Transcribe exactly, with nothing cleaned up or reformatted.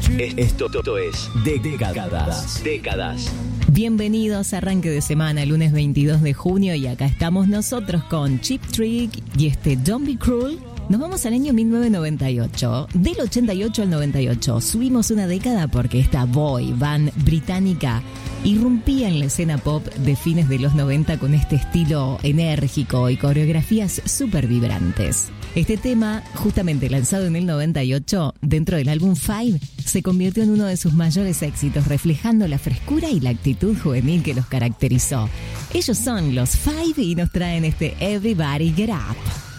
Esto, esto es Décadas. Décadas. Bienvenidos a Arranque de Semana, lunes veintidós de junio, y acá estamos nosotros con Cheap Trick y este Don't Be Cruel. Nos vamos al año mil novecientos noventa y ocho. Del ochenta y ocho al noventa y ocho subimos una década porque esta boy band británica irrumpía en la escena pop de fines de los noventa con este estilo enérgico y coreografías súper vibrantes. Este tema, justamente lanzado en el noventa y ocho, dentro del álbum Five, se convirtió en uno de sus mayores éxitos, reflejando la frescura y la actitud juvenil que los caracterizó. Ellos son los Five y nos traen este Everybody Get Up.